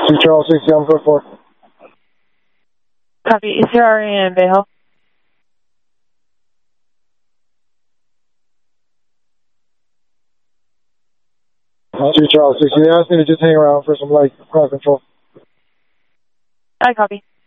2 Charles 60 on foot 4. Copy. Is there RA in Bay Hill? Two Charles 60. They asked me to just hang around for some light crowd control. I copy.